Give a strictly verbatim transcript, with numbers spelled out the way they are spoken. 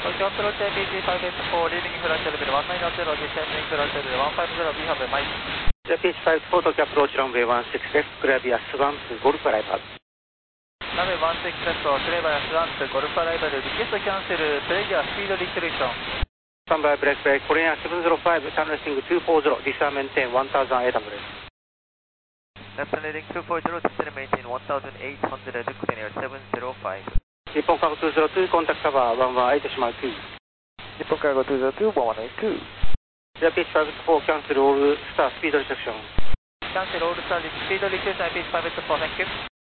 Tokyo approach I P G five eight four, leading flight level one nine zero, descending flight level one five zero, we have a mic. P H five four Tokyo approach runway one six left, clear via Swan to Golf Arrival. Runway one six left, clear via Swan to Golf Arrival, request to cancel, player speed restriction. Standby break break, Korean seven zero five, turn resting two four zero, descend maintain one thousand eight hundred. Left landing two four zero, descend maintain one thousand eight hundred, clean air seven zero five. Nippon Cargo two zero two, contact tower one one eight decimal two. Nippon Cargo two zero two, one one eight two. P H five four, cancel all star speed restriction. Cancel all star speed restriction, I P H five four, thank you.